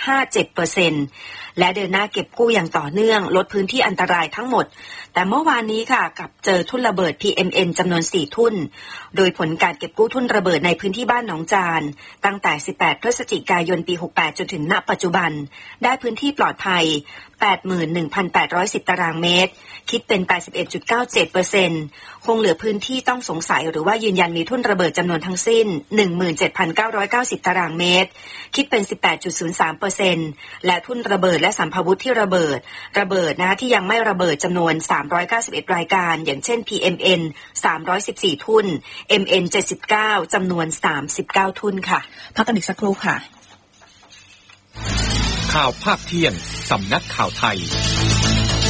0.57%และเดินหน้าเก็บกู้อย่างต่อเนื่องลดพื้นที่อันตรายทั้งหมดแต่เมื่อวานนี้ค่ะกลับเจอทุ่นระเบิด PMN จำนวน4ทุ่นโดยผลการเก็บกู้ทุ่นระเบิดในพื้นที่บ้านหนองจานตั้งแต่18พฤศจิกายนปี68จนถึงณปัจจุบันได้พื้นที่ปลอดภัย 81,810 ตารางเมตรคิดเป็น 81.97% คงเหลือพื้นที่ต้องสงสัยหรือว่ายืนยันมีทุ่นระเบิดจำนวนทั้งสิ้น 17,990 ตารางเมตรคิดเป็น 18.03% และทุ่นระเบิดและสัมภาวุธที่ระเบิดที่ยังไม่ระเบิดจำนวน391รายการอย่างเช่น PMN 314ทุ่น MN 79จำนวน39ทุ่นค่ะพักกันอีกสักครู่ค่ะข่าวภาคเที่ยงสำนักข่าวไทย